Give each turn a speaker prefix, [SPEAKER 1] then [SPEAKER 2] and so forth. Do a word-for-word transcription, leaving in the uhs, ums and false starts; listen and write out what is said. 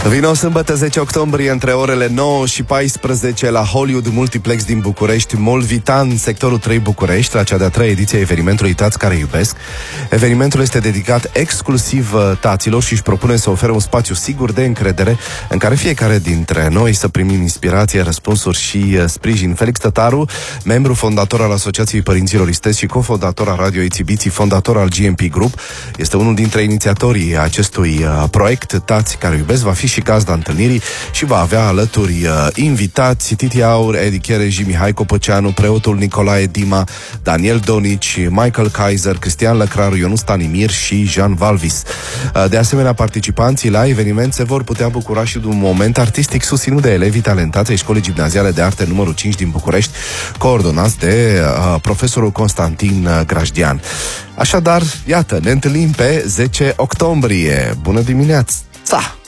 [SPEAKER 1] Vino sâmbătă zece octombrie între orele nouă și paisprezece la Hollywood Multiplex din București, Molvitan, sectorul trei București, la cea de-a treia ediție a evenimentului Tați care iubesc. Evenimentul este dedicat exclusiv taților și își propune să ofere un spațiu sigur de încredere în care fiecare dintre noi să primim inspirație, răspunsuri și sprijin. Felix Tătaru, membru fondator al Asociației Părinților Isteți și cofondator al Radio Ițibiții, fondator al G M P Group, este unul dintre inițiatorii acestui proiect Tați care iubesc, va fi și gazda întâlnirii și va avea alături uh, invitați Titi Aur, Edi Chereji, Mihai Copăceanu, preotul Nicolae Dima, Daniel Donici, Michael Kaiser, Cristian Lăcraru, Ionus Tanimir și Jean Valvis. Uh, de asemenea, participanții la eveniment se vor putea bucura și de un moment artistic susținut de elevii talentați ai Școlii Gimnaziale de Arte numărul cinci din București, coordonați de uh, profesorul Constantin uh, Grajdian. Așadar, iată, ne întâlnim pe zece octombrie. Bună dimineața!